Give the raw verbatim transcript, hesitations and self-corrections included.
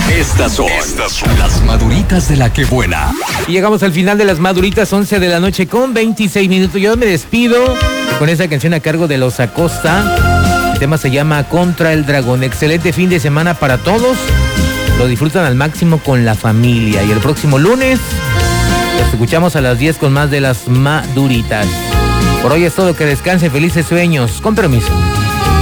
Estas son, Estas son las maduritas de la que buena. Y llegamos al final de las maduritas, once de la noche con veintiséis minutos. Yo me despido con esa canción a cargo de Los Acosta. El tema se llama Contra el Dragón. Excelente fin de semana para todos. Lo disfrutan al máximo con la familia. Y el próximo lunes los escuchamos a las diez con más de las maduritas. Por hoy es todo, que descanse, felices sueños. Con permiso.